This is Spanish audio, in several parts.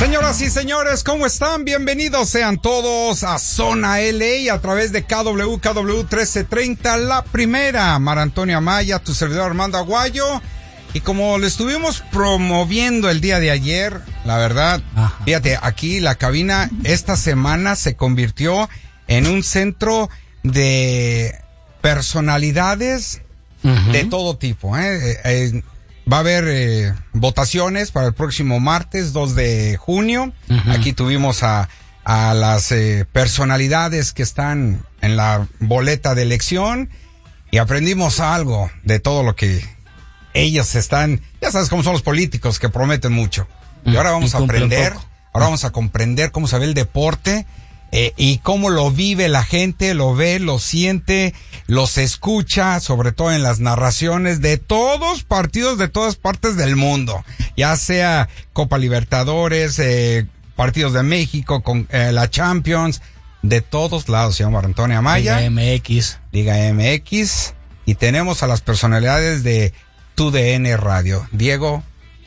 Señoras y señores, ¿cómo están? Bienvenidos sean todos a Zona LA a través de KW 1330, la primera. Mar Antonio Amaya, tu servidor Armando Aguayo. Y como lo estuvimos promoviendo el día de ayer, la verdad, fíjate, aquí la cabina esta semana se convirtió en un centro de personalidades de todo tipo, Va a haber votaciones para el próximo martes 2 de junio. Aquí tuvimos a las personalidades que están en la boleta de elección y aprendimos algo de todo lo que ellos están. Ya sabes cómo son los políticos, que prometen mucho. Y ahora vamos a aprender, ahora vamos a comprender cómo se ve el deporte y cómo lo vive la gente, lo ve, lo siente, los escucha, sobre todo en las narraciones de todos partidos de todas partes del mundo, ya sea Copa Libertadores, partidos de México, con la Champions, de todos lados, señor Mar Antonio Amaya. Liga MX, y tenemos a las personalidades de TUDN Radio. Diego,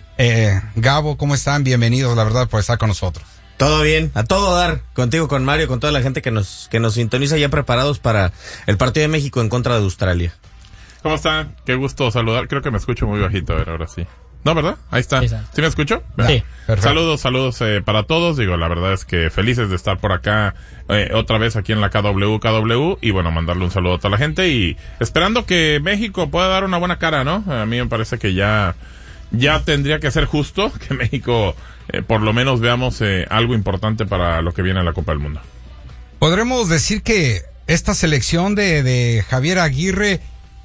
Gabo, ¿cómo están? Bienvenidos, la verdad, por estar con nosotros. Todo bien, a todo dar, contigo, con Mario, con toda la gente que nos sintoniza, ya preparados para el partido de México en contra de Australia. ¿Cómo están? Qué gusto saludar. Creo que me escucho muy bajito, a ver, ahora sí. No, ¿verdad? Ahí está. ¿Sí me escucho? Sí. Saludos para todos. Digo, la verdad es que felices de estar por acá otra vez aquí en la KW, y bueno, mandarle un saludo a toda la gente y esperando que México pueda dar una buena cara, ¿no? A mí me parece que ya tendría que ser justo que México por lo menos veamos algo importante para lo que viene a la Copa del Mundo. ¿Podremos decir que esta selección de Javier Aguirre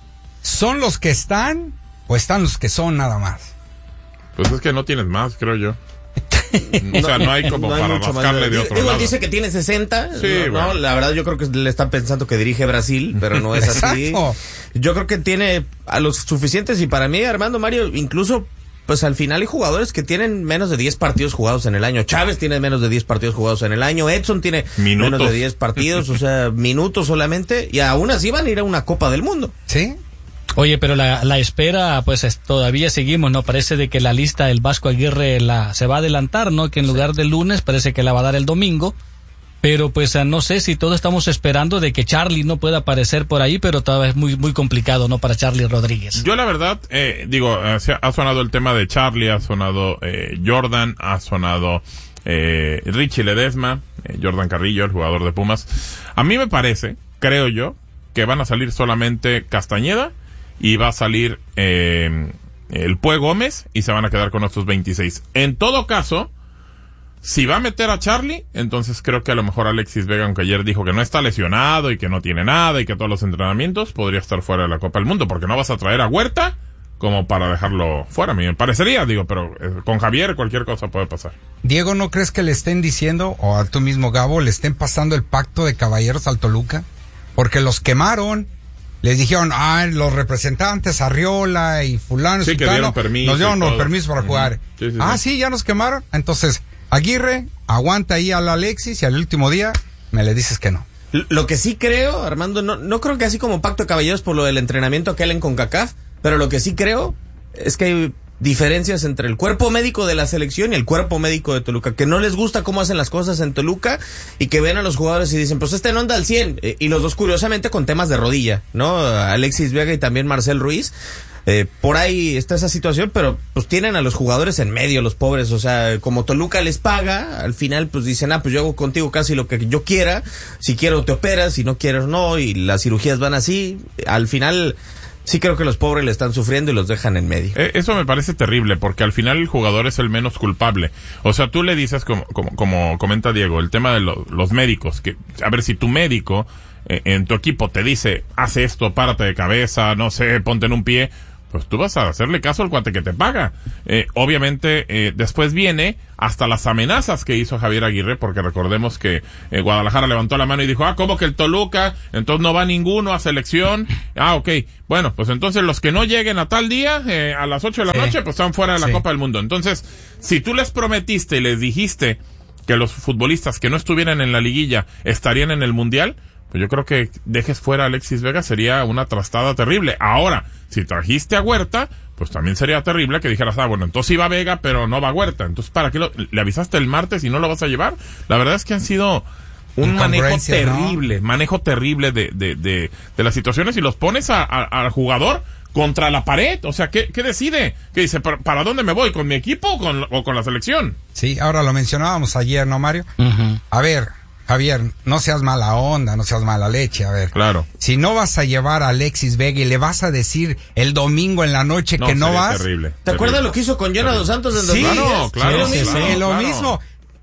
son los que están o están los que son nada más? Pues es que no tienes más, creo yo. O sea, no hay como no hay para rascarle de otro lado. Dice que tiene 60. Sí, no, bueno. La verdad yo creo que le están pensando que dirige Brasil, pero no es así. Yo creo que tiene a los suficientes, y para mí, Armando, Mario, incluso pues al final hay jugadores que tienen menos de 10 partidos jugados en el año. Chávez tiene menos de 10 partidos jugados en el año. Edson tiene menos de 10 partidos, o sea, minutos solamente, y aún así van a ir a una Copa del Mundo. ¿Sí? Oye, pero la espera, pues todavía seguimos, ¿no? Parece de que la lista del Vasco Aguirre se va a adelantar, ¿no? Que en lugar del lunes parece que la va a dar el domingo. Pero pues no sé si todos estamos esperando de que Charlie no pueda aparecer por ahí, pero todavía es muy, muy complicado, ¿no? Para Charlie Rodríguez. Yo la verdad, ha sonado el tema de Charlie, ha sonado Jordan, ha sonado Richie Ledesma, Jordan Carrillo, el jugador de Pumas. A mí me parece, creo yo, que van a salir solamente Castañeda y va a salir el Pue Gómez y se van a quedar con estos 26. En todo caso, si va a meter a Charlie, entonces creo que a lo mejor Alexis Vega, aunque ayer dijo que no está lesionado y que no tiene nada y que todos los entrenamientos, podría estar fuera de la Copa del Mundo, porque no vas a traer a Huerta como para dejarlo fuera. A mí me parecería, pero con Javier cualquier cosa puede pasar. Diego, ¿no crees que le estén diciendo, o a tú mismo, Gabo, le estén pasando el pacto de caballeros al Toluca? Porque los quemaron, les dijeron, los representantes, Arriola y fulano, sí, que dieron permiso, nos dieron los permisos para jugar. Sí, ya nos quemaron. Entonces, Aguirre, aguanta ahí al Alexis y al último día me le dices que no. Lo que sí creo, Armando, no creo que así como pacto de caballeros por lo del entrenamiento aquel en CONCACAF, pero lo que sí creo es que hay diferencias entre el cuerpo médico de la selección y el cuerpo médico de Toluca, que no les gusta cómo hacen las cosas en Toluca y que ven a los jugadores y dicen, pues no anda al 100, y los dos curiosamente con temas de rodilla, ¿no? Alexis Vega y también Marcel Ruiz. Por ahí está esa situación, pero pues tienen a los jugadores en medio, los pobres, o sea, como Toluca les paga, al final pues dicen, pues yo hago contigo casi lo que yo quiera, si quiero te operas, si no quieres no, y las cirugías van así, al final sí creo que los pobres le están sufriendo y los dejan en medio. Eso me parece terrible, porque al final el jugador es el menos culpable. O sea, tú le dices, como comenta Diego, el tema de los médicos, que a ver si tu médico en tu equipo te dice, haz esto, párate de cabeza, no sé, ponte en un pie, pues tú vas a hacerle caso al cuate que te paga. Obviamente, después viene hasta las amenazas que hizo Javier Aguirre, porque recordemos que Guadalajara levantó la mano y dijo, ¿cómo que el Toluca? Entonces no va ninguno a selección. Ok. Bueno, pues entonces los que no lleguen a tal día, a las 8 de la noche, pues están fuera de la Copa del Mundo. Entonces, si tú les prometiste y les dijiste que los futbolistas que no estuvieran en la liguilla estarían en el Mundial, pues yo creo que dejes fuera a Alexis Vega sería una trastada terrible. Ahora, si trajiste a Huerta, pues también sería terrible que dijeras, bueno, entonces sí va Vega, pero no va Huerta. Entonces, ¿para qué le avisaste el martes y no lo vas a llevar? La verdad es que han sido un manejo terrible de las situaciones, y los pones al jugador contra la pared. O sea, ¿qué decide? ¿Qué dice? ¿Para dónde me voy? ¿Con mi equipo o con la selección? Sí, ahora lo mencionábamos ayer, ¿no, Mario? Uh-huh. A ver, Javier, no seas mala onda, no seas mala leche, a ver. Claro. Si no vas a llevar a Alexis Vega y le vas a decir el domingo en la noche que no vas. Terrible. ¿Te acuerdas lo que hizo con Jonathan Santos en 2010? Claro, lo mismo.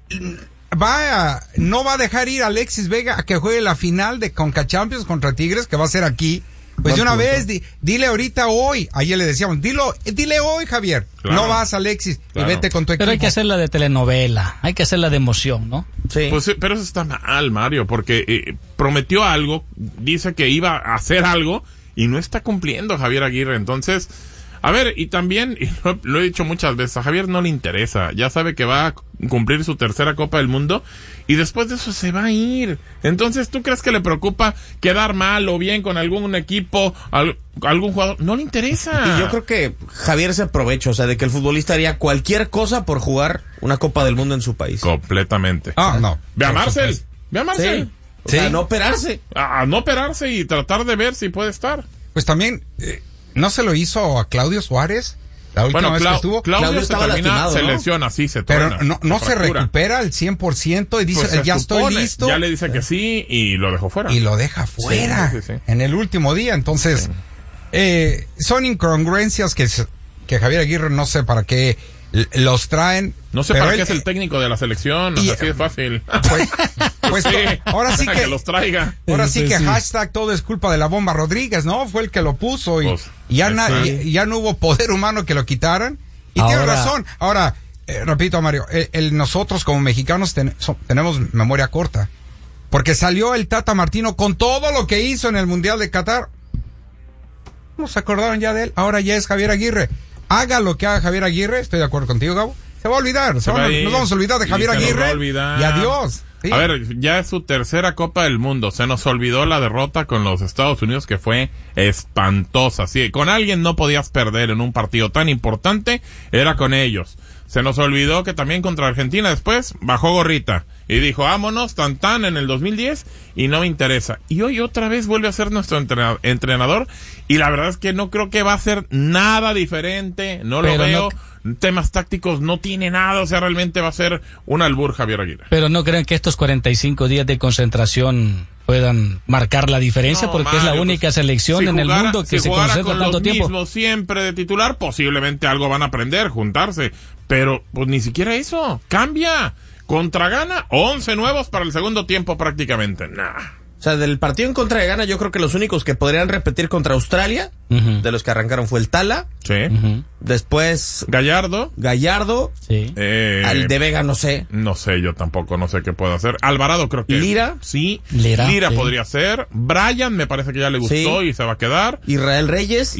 No va a dejar ir a Alexis Vega a que juegue la final de Conca Champions contra Tigres, que va a ser aquí. Pues de una vez, dile ahorita hoy. Ayer le decíamos, dile hoy, Javier. Claro. No vas, Alexis, y vete con tu equipo. Pero hay que hacerla de telenovela, hay que hacerla de emoción, ¿no? Sí. Pues, pero eso está mal, Mario, porque prometió algo, dice que iba a hacer algo, y no está cumpliendo Javier Aguirre. Entonces, a ver, y también, y lo he dicho muchas veces, a Javier no le interesa, ya sabe que va a cumplir su tercera Copa del Mundo, y después de eso se va a ir. Entonces, ¿tú crees que le preocupa quedar mal o bien con algún equipo, algún jugador? No le interesa. Y yo creo que Javier se aprovecha, o sea, de que el futbolista haría cualquier cosa por jugar una Copa del Mundo en su país. Completamente. No. Ve a Marcel. Sí. O sea, no operarse. A no operarse y tratar de ver si puede estar. Pues también, ¿no se lo hizo a Claudio Suárez? La última vez que estuvo. Claudio estaba lastimado, se lesiona, sí, se truena. Pero no se recupera al 100% y dice, pues ya estoy listo. Ya le dice que sí y lo dejó fuera. Y lo deja fuera en el último día. Entonces, son incongruencias que Javier Aguirre no sé para qué los traen. No sé para qué es el técnico de la selección, así es fácil. Pues sí, ahora sí que los traiga. Ahora sí que hashtag todo es culpa de la Bomba Rodríguez, ¿no? Fue el que lo puso y ya no hubo poder humano que lo quitaran. Y tiene razón. Ahora, repito, Mario, nosotros como mexicanos tenemos memoria corta. Porque salió el Tata Martino con todo lo que hizo en el Mundial de Qatar. No se acordaron ya de él. Ahora ya es Javier Aguirre. Haga lo que haga Javier Aguirre, estoy de acuerdo contigo, Gabo. Se va a olvidar, nos vamos a olvidar de Javier Aguirre y adiós. Sí. A ver, ya es su tercera Copa del Mundo. Se nos olvidó la derrota con los Estados Unidos, que fue espantosa. Sí, con alguien no podías perder en un partido tan importante, era con ellos. Se nos olvidó que también contra Argentina después bajó gorrita y dijo, vámonos, tan en el 2010 y no me interesa. Y hoy otra vez vuelve a ser nuestro entrenador y la verdad es que no creo que va a ser nada diferente, no lo veo. Temas tácticos no tiene nada, o sea, realmente va a ser un albur Javier Aguirre. Pero no creen que estos 45 días de concentración puedan marcar la diferencia, porque Mario, es la única selección en el mundo que se concentra tanto tiempo. Si mismo siempre de titular, posiblemente algo van a aprender, juntarse, pero pues ni siquiera eso, cambia, contra Ghana, 11 nuevos para el segundo tiempo prácticamente, O sea, del partido en contra de Ghana, yo creo que los únicos que podrían repetir contra Australia, de los que arrancaron, fue el Tala. Sí. Después Gallardo. Sí. Al de Vega no sé. No sé, yo tampoco, no sé qué puede hacer. Alvarado creo que. Lira. Sí. Lira podría ser. Brian me parece que ya le gustó y se va a quedar. Israel Reyes.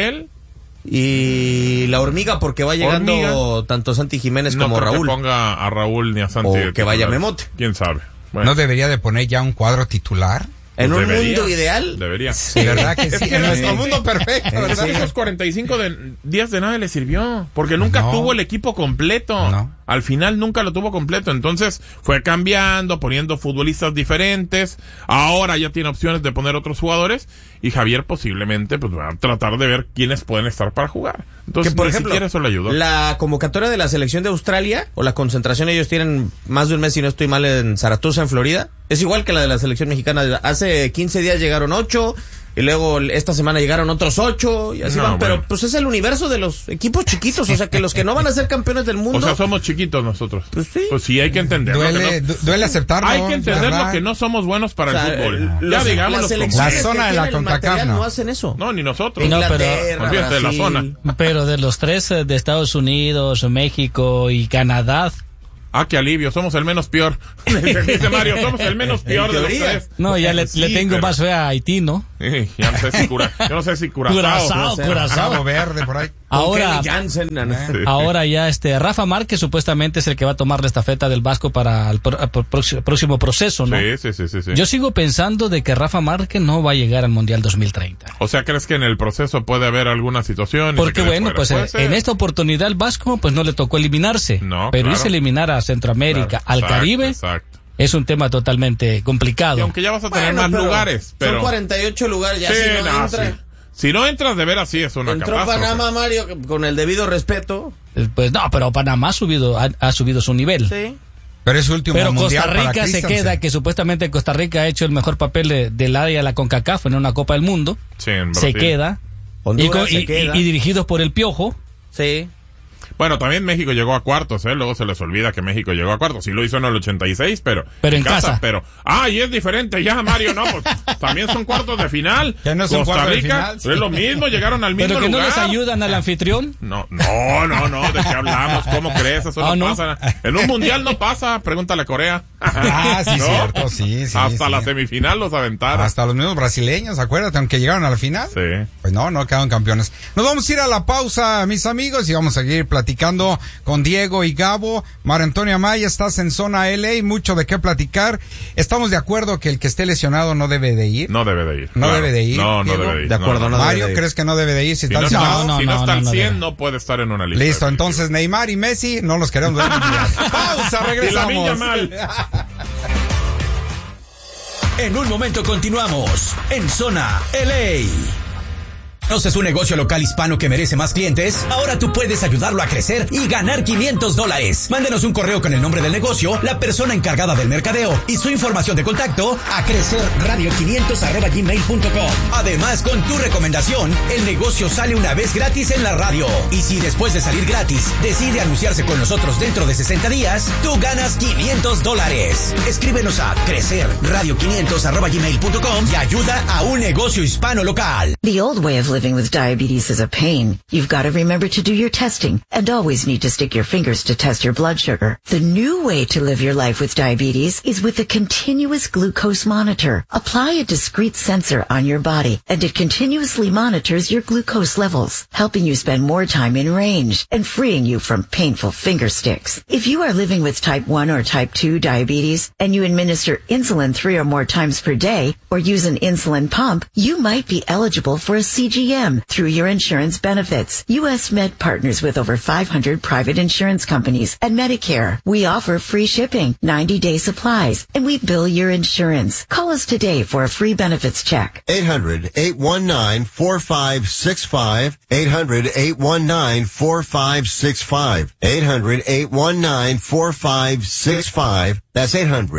Y la Hormiga, porque va llegando tanto Santi Jiménez como Raúl. No ponga a Raúl ni a Santi. O que vaya Memote. ¿Quién sabe? Bueno. ¿No debería de poner ya un cuadro titular? En un mundo ideal. Debería. Sí, ¿verdad que sí? En nuestro mundo perfecto, ¿verdad? Esos 45 días de nada le sirvió, porque nunca tuvo el equipo completo. No. Al final nunca lo tuvo completo, entonces fue cambiando, poniendo futbolistas diferentes. Ahora ya tiene opciones de poner otros jugadores y Javier posiblemente pues va a tratar de ver quiénes pueden estar para jugar. Entonces, que por ejemplo, siquiera eso le ayudó. La convocatoria de la selección de Australia, o la concentración, ellos tienen más de un mes, si no estoy mal, en Saratoga, en Florida. Es igual que la de la selección mexicana. Hace 15 días llegaron 8, y luego esta semana llegaron otros 8, y así van. Pero pues es el universo de los equipos chiquitos, o sea, que los que no van a ser campeones del mundo. O sea, somos chiquitos nosotros. Pues sí. Pues sí, hay que entenderlo. Duele aceptarlo. Hay que entenderlo, que no somos buenos para el fútbol. Ya digámoslo. La zona de la CONCACAF no hacen eso. No, ni nosotros. No, olvídate de la zona. Pero de los tres, de Estados Unidos, México y Canadá. Qué alivio, somos el menos peor. Dice Mario, somos el menos peor de los tres. No, ya le tengo más fe a Haití, ¿no? Ya no sé si Curazao. Curazao. Cabo Verde, por ahí. Ahora, Kenny Jansen, ahora ya Rafa Márquez supuestamente es el que va a tomar la estafeta del Vasco para el próximo proceso, ¿no? Sí. Yo sigo pensando de que Rafa Márquez no va a llegar al Mundial 2030. O sea, ¿crees que en el proceso puede haber alguna situación? Porque bueno, pues en esta oportunidad el Vasco pues no le tocó eliminarse, No, pero claro. irse a eliminar a Centroamérica, al Exacto, Caribe, exacto. es un tema totalmente complicado. Y aunque ya vas a tener más lugares, pero... Son 48 lugares, ya Sí, si no entra... sí. Si no entras de veras, sí es una Entró catástrofe. Panamá, Mario, con el debido respeto. Pues no, pero Panamá ha subido su nivel. Sí. Pero es su último Pero mundial Costa para Rica se Christensen. queda, que supuestamente Costa Rica ha hecho el mejor papel del área de la CONCACAF en una Copa del Mundo. Sí, en Se Brasil. queda. Honduras se queda. Y dirigidos por el Piojo. Sí. Bueno, también México llegó a cuartos, luego se les olvida que México llegó a cuartos. Sí lo hizo en el 86, pero en casa. Pero, y es diferente ya, Mario, no, pues también son cuartos de final. Que no son Costa cuartos de Rica, final, sí. es lo mismo, llegaron al mismo Pero que lugar. no les ayudan al anfitrión. No, ¿de qué hablamos? ¿Cómo crees? Eso no ¿no? pasa. En un mundial no pasa, pregúntale a Corea. Sí, ¿No? cierto, sí. Hasta sí. la semifinal los aventaron. Hasta los mismos brasileños, acuérdate, aunque llegaron a la final. Sí. Pues no quedaron campeones. Nos vamos a ir a la pausa, mis amigos, y vamos a seguir platicando con Diego y Gabo. Mario Antonio Amaya, estás en Zona LA, mucho de qué platicar. Estamos de acuerdo que el que esté lesionado no debe de ir. No debe de ir. No claro. debe de ir, No Diego. debe de ir. De acuerdo, no Mario, debe de ir. ¿crees que no debe de ir si Si está no lesionado? está al 100, debe. no puede estar en una lista. Listo, definitiva. entonces Neymar y Messi no los queremos ver. Pausa, regresamos. Y Lamine Yamal. En un momento continuamos en Zona LA. ¿Conoces un negocio local hispano que merece más clientes? Ahora tú puedes ayudarlo a crecer y ganar $500. Mándenos un correo con el nombre del negocio, la persona encargada del mercadeo y su información de contacto a crecerradio500@gmail.com. Además, con tu recomendación, el negocio sale una vez gratis en la radio. Y si después de salir gratis decide anunciarse con nosotros dentro de 60 días, tú ganas $500. Escríbenos a crecerradio500@gmail.com y ayuda a un negocio hispano local. The old way of living with diabetes is a pain. You've got to remember to do your testing and always need to stick your fingers to test your blood sugar. The new way to live your life with diabetes is with a continuous glucose monitor. Apply a discrete sensor on your body and it continuously monitors your glucose levels, helping you spend more time in range and freeing you from painful finger sticks. If you are living with type 1 or type 2 diabetes and you administer insulin 3 or more times per day or use an insulin pump, you might be eligible for a CGM through your insurance benefits. U.S. Med partners with over 500 private insurance companies and Medicare. We offer free shipping, 90-day supplies, and we bill your insurance. Call us today for a free benefits check. 800-819-4565. 800-819-4565. 800-819-4565. That's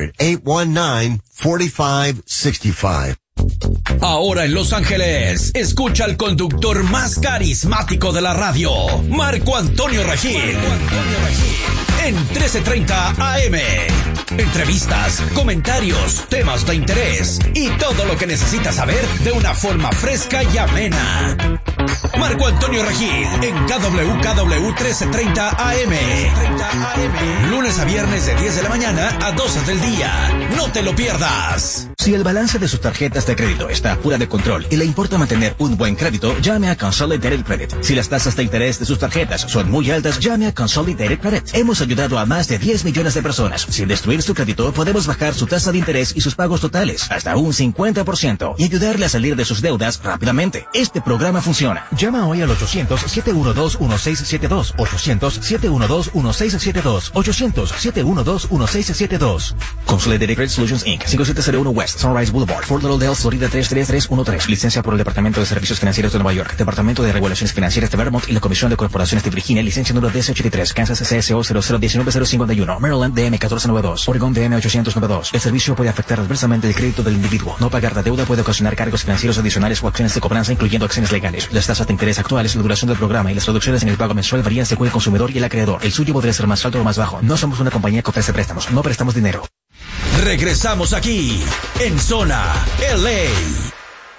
800-819-4565. Ahora en Los Ángeles, escucha al conductor más carismático de la radio, Marco Antonio Regil. En 1330 AM. Entrevistas, comentarios, temas de interés y todo lo que necesitas saber de una forma fresca y amena. Marco Antonio Regil en KWKW 1330 AM. Lunes a viernes de 10 de la mañana a 12 del día. No te lo pierdas. Si el balance de sus tarjetas de crédito está fuera de control y le importa mantener un buen crédito, llame a Consolidated Credit. Si las tasas de interés de sus tarjetas son muy altas, llame a Consolidated Credit. Hemos ayudado a más de 10 millones de personas. Sin destruir su crédito, podemos bajar su tasa de interés y sus pagos totales hasta un 50% y ayudarle a salir de sus deudas rápidamente. Este programa funciona. Llama hoy al 800-712-1672. 800-712-1672. 800-712-1672. Consolidated Credit Solutions Inc. 5701 West Sunrise Boulevard, Fort Lauderdale, Florida 33313. Licencia por el Departamento de Servicios Financieros de Nueva York, Departamento de Regulaciones Financieras de Vermont y la Comisión de Corporaciones de Virginia. Licencia número DC83, Kansas CSO 0019051, Maryland DM 1492, Oregon DM 892. El servicio puede afectar adversamente el crédito del individuo. No pagar la deuda puede ocasionar cargos financieros adicionales o acciones de cobranza, incluyendo acciones legales. Las tasas de interés actuales, la duración del programa y las reducciones en el pago mensual varían según el consumidor y el acreedor. El suyo podría ser más alto o más bajo. No somos una compañía que ofrece préstamos. No prestamos dinero. Regresamos aquí en Zona LA.